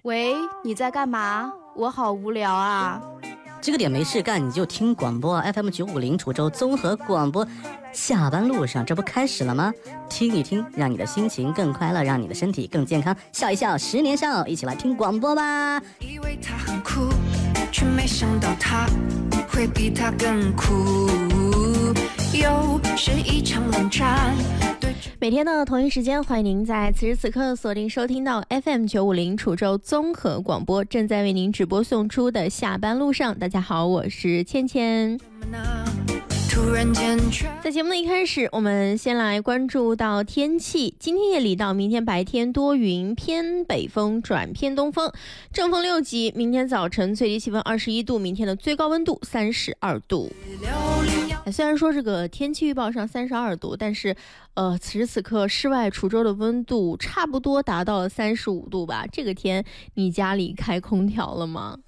喂，你在干嘛？我好无聊啊。 这个点没事干，你就听广播 FM 950楚州综合广播。下班路上，这不开始了吗？听一听，让你的心情更快乐，让你的身体更健康。笑一笑，10年少，一起来听广播吧。 以为他很酷，却没想到他会比他更酷。又是一场冷战。 每天的同一时间，欢迎您在此时此刻锁定收听到 FM 950楚州综合广播，正在为您直播送出的下班路上。大家好，我是倩倩。在节目的一开始，我们先来关注到天气。今天夜里到明天白天多云，偏北风转偏东风，正风6级。明天早晨最低气温21度，明天的最高温度32度。虽然说这个天气预报上32度，但是此时此刻室外滁州的温度差不多达到了35度吧。这个天你家里开空调了吗？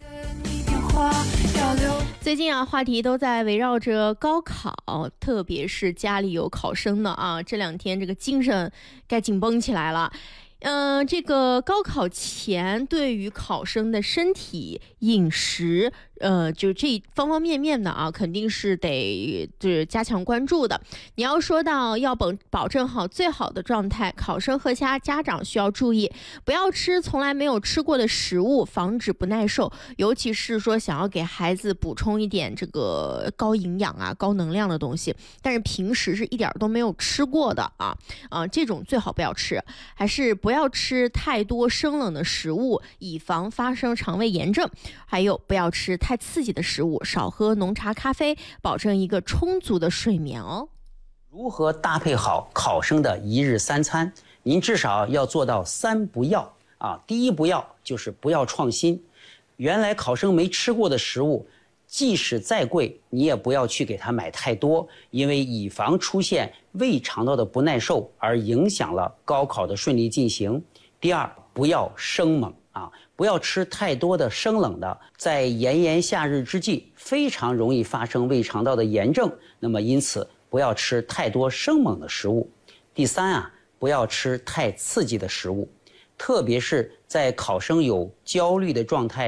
最近啊，话题都在围绕着高考，特别是家里有考生的啊，这2天这个精神该紧绷起来了。这个高考前对于考生的身体饮食就这方方面面的啊，肯定是得就是加强关注的。你要说到要保证好最好的状态，考生和家长需要注意，不要吃从来没有吃过的食物，防止不耐受。尤其是说想要给孩子补充一点这个高营养啊、高能量的东西，但是平时是一点都没有吃过的这种最好不要吃。还是不要吃太多生冷的食物，以防发生肠胃炎症。还有不要吃太刺激的食物，少喝浓茶咖啡，保证一个充足的睡眠哦。 如何搭配好考生的一日3餐？您至少要做到3不要啊。第一不要就是不要创新，原来考生没吃过的食物，即使再贵，你也不要去给他买太多，因为以防出现胃肠道的不耐受而影响了高考的顺利进行。第二，不要生猛啊，不要吃太多的生冷的，在炎炎夏日之际，非常容易发生胃肠道的炎症，那么因此不要吃太多生猛的食物。第三啊，不要吃太刺激的食物，特别是在考生有焦虑的状态